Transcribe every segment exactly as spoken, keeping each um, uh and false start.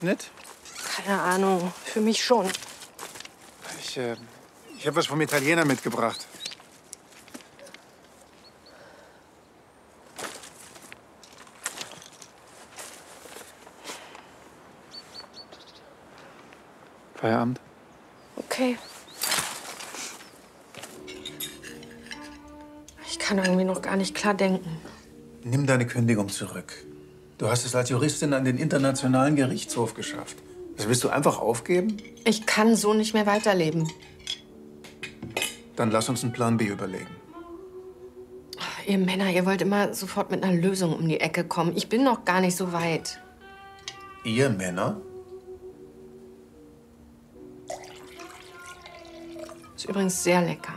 Nett? Keine Ahnung, für mich schon. Ich, äh, ich habe was vom Italiener mitgebracht. Feierabend. Okay. Ich kann irgendwie noch gar nicht klar denken. Nimm deine Kündigung zurück. Du hast es als Juristin an den Internationalen Gerichtshof geschafft. Das willst du einfach aufgeben? Ich kann so nicht mehr weiterleben. Dann lass uns einen Plan B überlegen. Ihr Männer, ihr wollt immer sofort mit einer Lösung um die Ecke kommen. Ich bin noch gar nicht so weit. Ihr Männer? Ist übrigens sehr lecker.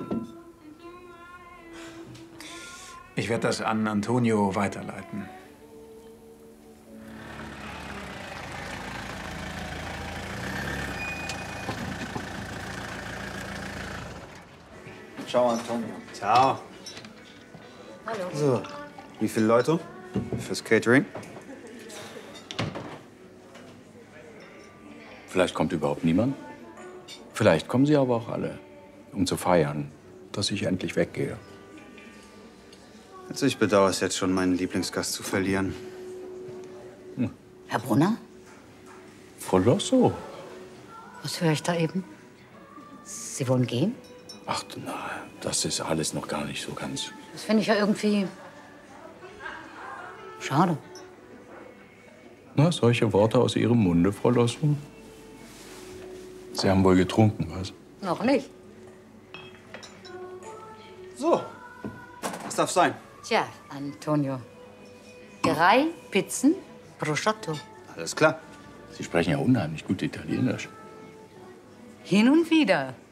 Ich werde das an Antonio weiterleiten. Ciao, Antonio. Ciao. Hallo. So, wie viele Leute fürs Catering? Vielleicht kommt überhaupt niemand. Vielleicht kommen sie aber auch alle, um zu feiern, dass ich endlich weggehe. Also ich bedauere es jetzt schon, meinen Lieblingsgast zu verlieren. Hm. Herr Brunner? Frau Losso. Was höre ich da eben? Sie wollen gehen? Ach, na, das ist alles noch gar nicht so ganz. Das finde ich ja irgendwie schade. Na, solche Worte aus Ihrem Munde, Frau Losso? Sie haben wohl getrunken, was? Noch nicht. So, was darf sein? Tja, Antonio. Drei Pizzen prosciutto. Alles klar. Sie sprechen ja unheimlich gut Italienisch. Hin und wieder.